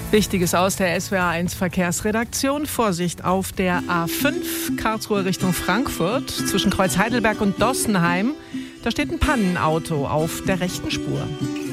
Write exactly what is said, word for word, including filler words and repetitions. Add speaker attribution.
Speaker 1: Wichtiges aus der S W R eins Verkehrsredaktion. Vorsicht auf der A fünf, Karlsruhe Richtung Frankfurt, zwischen Kreuz Heidelberg und Dossenheim. Da steht ein Pannenauto auf der rechten Spur.